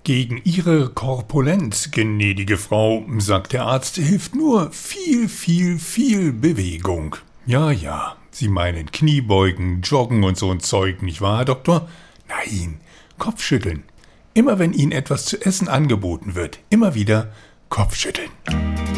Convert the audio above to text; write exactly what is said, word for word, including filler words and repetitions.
Gegen Ihre Korpulenz, gnädige Frau, sagt der Arzt, hilft nur viel, viel, viel Bewegung. Ja, ja, Sie meinen Kniebeugen, Joggen und so ein Zeug, nicht wahr, Herr Doktor? Nein, Kopfschütteln. Immer wenn Ihnen etwas zu essen angeboten wird, immer wieder Kopfschütteln.